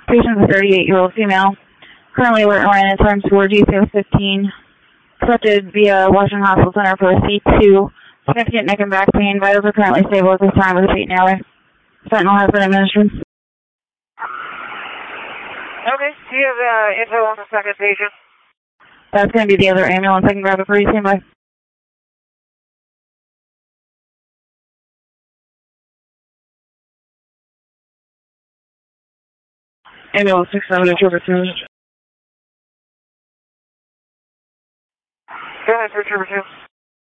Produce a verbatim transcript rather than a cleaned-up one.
Patient is a thirty-eight-year-old female. Currently we're running in terms for G C O fifteen. Accepted via Washington Hospital Center for a C two. Significant neck and back pain. Vitals are currently stable at this time with a patent airway. Fentanyl has been administered. Okay, do you have uh, info on the second patient? That's going to be the other ambulance. I can grab it for you. Stand by. Ambulance six seven at Trooper two. Go ahead for Trooper two.